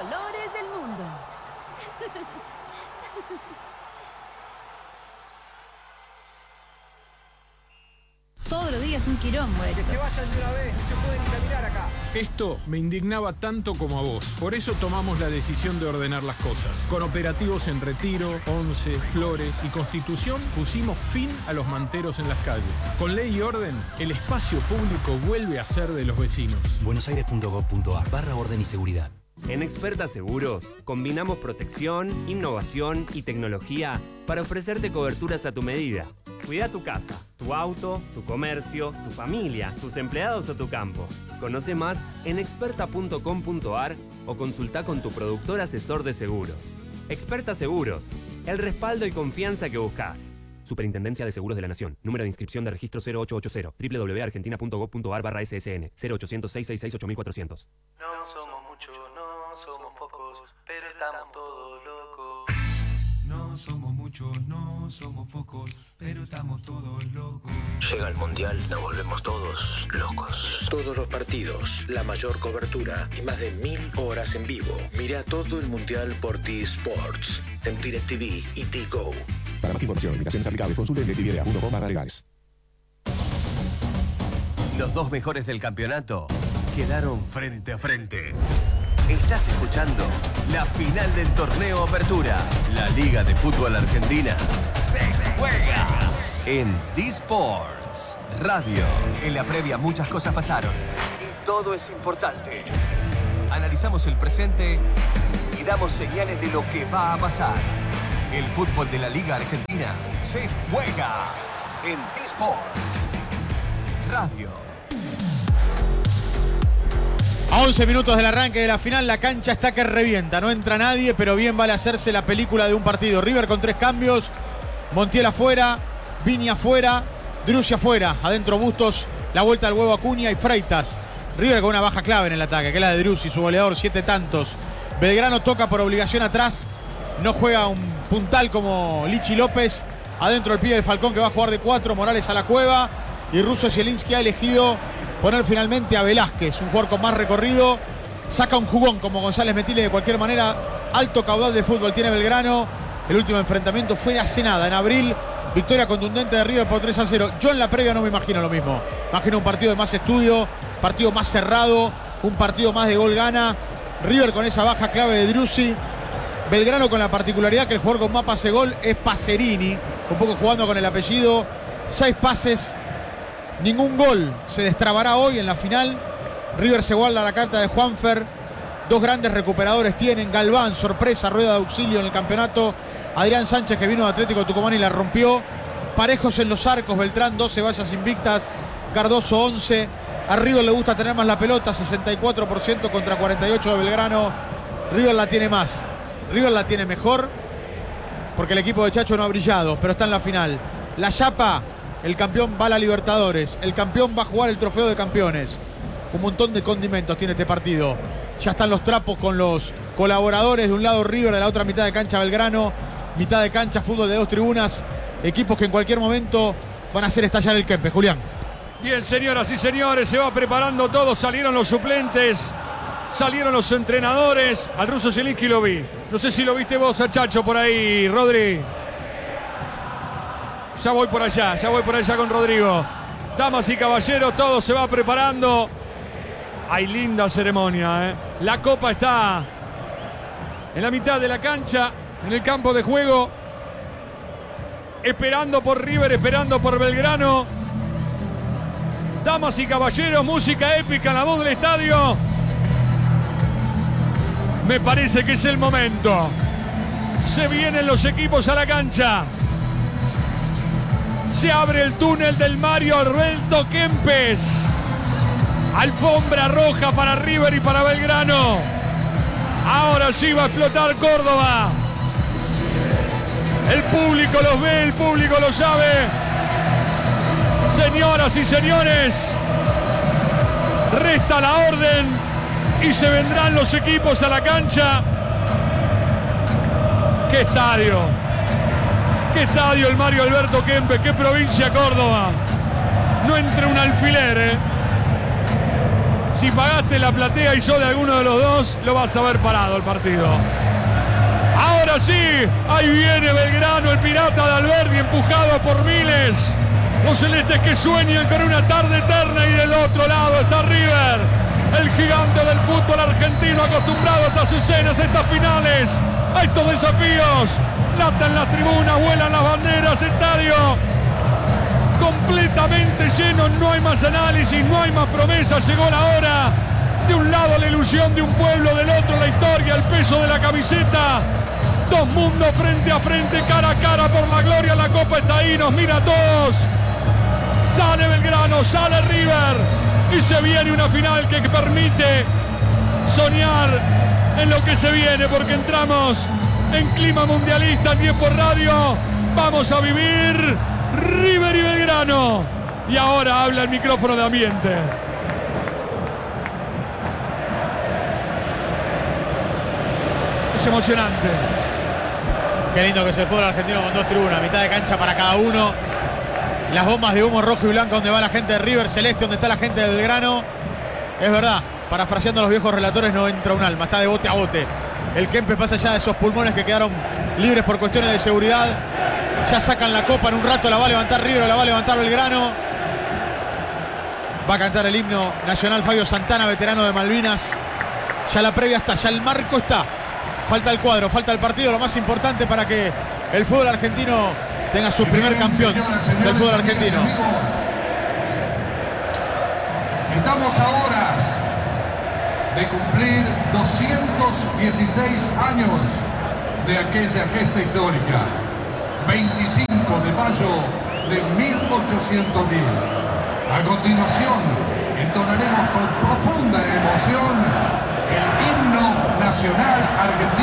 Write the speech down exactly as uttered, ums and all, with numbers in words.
colores del mundo. Todos los días un quilombo. Que se vayan de una vez, no se puede ni caminar acá. Esto me indignaba tanto como a vos. Por eso tomamos la decisión de ordenar las cosas. Con operativos en Retiro, Once, Flores y Constitución pusimos fin a los manteros en las calles. Con ley y orden, el espacio público vuelve a ser de los vecinos. buenosaires.gov.ar barra orden y seguridad. En Experta Seguros, combinamos protección, innovación y tecnología para ofrecerte coberturas a tu medida. Cuida tu casa, tu auto, tu comercio, tu familia, tus empleados o tu campo. Conoce más en experta punto com punto ar o consulta con tu productor asesor de seguros. Experta Seguros, el respaldo y confianza que buscas. Superintendencia de Seguros de la Nación. Número de inscripción de registro cero ocho ocho cero. doble u doble u doble u punto argentina punto gov punto ar barra ese ese ene. cero ochocientos, seiscientos sesenta y seis, ocho cuatrocientos. No somos muchos, no somos pocos, pero estamos todos locos. No somos muchos, no somos pocos, pero estamos todos locos. Llega el Mundial, nos volvemos todos locos. Todos los partidos, la mayor cobertura y más de mil horas en vivo. Mira todo el Mundial por T-Sports, en DirecTV y T-Go. Para más información y limitaciones aplicables, consulte directv punto com barra legales. Los dos mejores del campeonato quedaron frente a frente. Estás escuchando la final del torneo Apertura. La Liga de Fútbol Argentina se juega en D-Sports Radio. En la previa muchas cosas pasaron y todo es importante. Analizamos el presente y damos señales de lo que va a pasar. El fútbol de la Liga Argentina se juega en D-Sports Radio. A once minutos del arranque de la final, la cancha está que revienta. No entra nadie, pero bien vale hacerse la película de un partido. River con tres cambios. Montiel afuera, Vini afuera, Driussi afuera. Adentro Bustos, la vuelta al huevo Acuña y Freitas. River con una baja clave en el ataque, que es la de Driussi, su goleador, siete tantos. Belgrano toca por obligación atrás. No juega un puntal como Lichi López. Adentro el pibe del Falcón que va a jugar de cuatro. Morales a la cueva. Y Russo Zielinski ha elegido poner finalmente a Velázquez, un jugador con más recorrido. Saca un jugón como González Metile de cualquier manera. Alto caudal de fútbol tiene Belgrano. El último enfrentamiento fue hace nada, en abril. Victoria contundente de River por tres a cero. Yo en la previa no me imagino lo mismo. Imagino un partido de más estudio, partido más cerrado, un partido más de gol gana. River con esa baja clave de Driussi. Belgrano con la particularidad que el jugador con más pase gol es Pacerini. Un poco jugando con el apellido. Seis pases. Ningún gol se destrabará hoy en la final. River se guarda la carta de Juanfer. Dos grandes recuperadores tienen. Galván, sorpresa, rueda de auxilio en el campeonato. Adrián Sánchez, que vino de Atlético Tucumán y la rompió. Parejos en los arcos. Beltrán, doce vallas invictas. Cardoso, once. A River le gusta tener más la pelota. sesenta y cuatro por ciento contra cuarenta y ocho por ciento de Belgrano. River la tiene más. River la tiene mejor. Porque el equipo de Chacho no ha brillado. Pero está en la final. La Chapa. El campeón va a la Libertadores. El campeón va a jugar el trofeo de campeones. Un montón de condimentos tiene este partido. Ya están los trapos con los colaboradores. De un lado River, de la otra mitad de cancha Belgrano. Mitad de cancha fútbol de dos tribunas. Equipos que en cualquier momento van a hacer estallar el Kempe. Julián. Bien, señoras y señores, se va preparando todo. Salieron los suplentes. Salieron los entrenadores. Al Russo Zielinski lo vi. No sé si lo viste vos a Chacho por ahí, Rodri. Ya voy por allá, ya voy por allá con Rodrigo. Damas y caballeros, todo se va preparando. Hay linda ceremonia, ¿eh? La copa está en la mitad de la cancha, en el campo de juego. Esperando por River, esperando por Belgrano. Damas y caballeros, música épica en la voz del estadio. Me parece que es el momento. Se vienen los equipos a la cancha. Se abre el túnel del Mario Alberto Kempes. Alfombra roja para River y para Belgrano. Ahora sí va a explotar Córdoba. El público los ve, el público lo sabe. Señoras y señores, resta la orden y se vendrán los equipos a la cancha. ¡Qué estadio! ¡Qué estadio el Mario Alberto Kempes! ¡Qué provincia Córdoba! No entre un alfiler, ¿eh? Si pagaste la platea y yo de alguno de los dos, lo vas a ver parado el partido. Ahora sí, ahí viene Belgrano, el pirata de Alberdi, empujado por miles. Los celestes que sueñan con una tarde eterna, y del otro lado está River, el gigante del fútbol argentino, acostumbrado a estas escenas, a estas finales, a estos desafíos. Latan las tribunas, vuelan las banderas, estadio completamente lleno, no hay más análisis, no hay más promesas, llegó la hora. De un lado la ilusión de un pueblo, del otro la historia, el peso de la camiseta. Dos mundos frente a frente, cara a cara por la gloria. La copa está ahí, nos mira a todos. Sale Belgrano, sale River y se viene una final que permite soñar en lo que se viene, porque entramos en clima mundialista en Tiempo Radio. Vamos a vivir River y Belgrano. Y ahora habla el micrófono de ambiente. Es emocionante. Qué lindo que es el fútbol argentino con dos tribunas, mitad de cancha para cada uno. Las bombas de humo rojo y blanco donde va la gente de River, celeste donde está la gente de Belgrano. Es verdad, parafraseando a los viejos relatores, no entra un alma, está de bote a bote. El Kempe pasa allá de esos pulmones que quedaron libres por cuestiones de seguridad. Ya sacan la copa, en un rato la va a levantar River, la va a levantar Belgrano. Va a cantar el himno nacional Fabio Santana, veterano de Malvinas. Ya la previa está, ya el marco está. Falta el cuadro, falta el partido, lo más importante para que el fútbol argentino tenga su primer campeón del fútbol argentino. Estamos a horas de cumplir doscientos dieciséis años de aquella gesta histórica. veinticinco de mayo de mil ochocientos diez. A continuación, entonaremos con profunda emoción el himno nacional argentino.